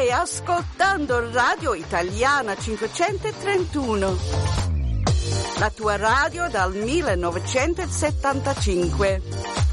Stai ascoltando Radio Italiana 531, la tua radio dal 1975.